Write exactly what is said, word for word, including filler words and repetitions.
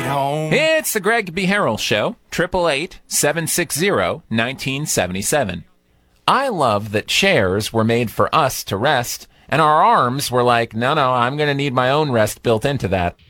It's the Greg B. Harrell Show, eight eight eight, seven six zero, one nine seven seven. I love that chairs were made for us to rest, and our arms were like, no, no, I'm going to need my own rest built into that.